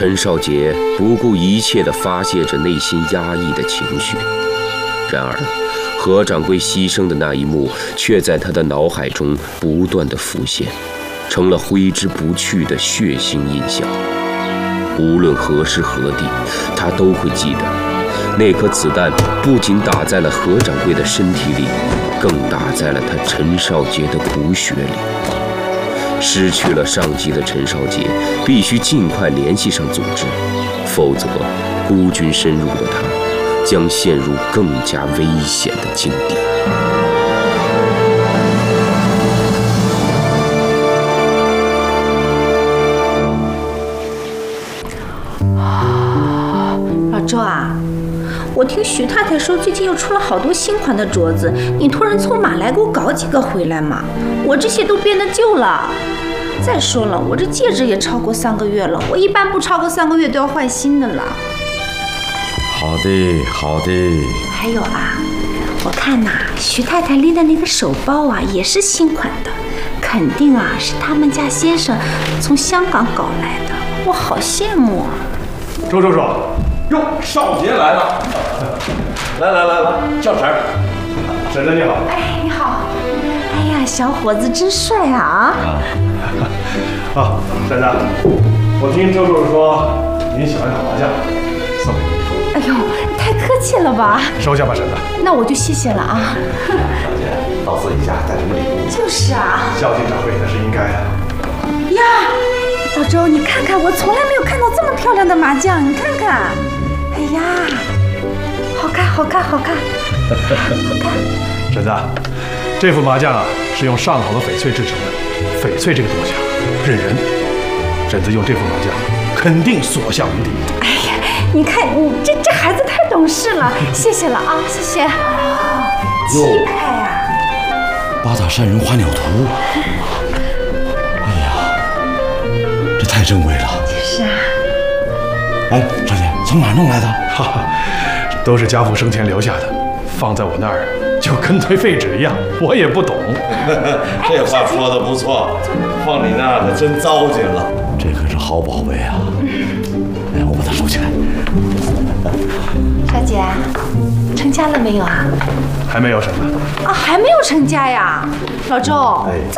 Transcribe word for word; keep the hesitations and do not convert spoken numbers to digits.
陈少杰不顾一切地发泄着内心压抑的情绪，然而何掌柜牺牲的那一幕却在他的脑海中不断地浮现，成了挥之不去的血腥印象。无论何时何地，他都会记得，那颗子弹不仅打在了何掌柜的身体里，更打在了他陈少杰的骨血里。失去了上级的陈少杰必须尽快联系上组织，否则孤军深入的他将陷入更加危险的境地。 老周啊，我听徐太太说最近又出了好多新款的镯子，你托人从马来给我搞几个回来嘛，我这些都变得旧了。再说了，我这戒指也超过三个月了，我一般不超过三个月都要换新的了。 好的，好的。 还有啊，我看呐、啊，徐太太拎的那个手包啊，也是新款的，肯定啊是他们家先生从香港搞来的，我好羡慕啊。 周叔叔，哟，少杰来了，来来来来，叫婶儿。婶婶你好。 哎，你好。哎呀，小伙子真帅啊！ 啊，婶婶，我听周叔叔说您喜欢打麻将，送给你。 哎呦，太客气了吧！ 收下吧，婶子。 那我就谢谢了啊。 少杰，道谢一下，带什么礼物？ 就是啊。 孝敬长辈那是应该的。 呀，老周，你看看，我从来没有看到这么漂亮的麻将，你看看。哎呀，好看，好看，好看，好看。 婶子，这副麻将啊是用上好的翡翠制成的。翡翠这个东西啊，认人。婶子用这副麻将，肯定所向无敌。 哎呀，你看你这这孩子太懂事了，谢谢了啊，谢谢。气派啊！ 八大山人花鸟图。哎呀，这太珍贵了。 就是啊。 哎，少姐，从哪儿弄来的？ 哈哈，都是家父生前留下的，放在我那儿就跟堆废纸一样，我也不懂。 这话说的不错，放你那儿可真糟践了。这可是好宝贝啊！哎，我把它收起来。 少姐，成家了没有啊？ 还没有，婶子。 啊，还没有成家呀，老周。哎，这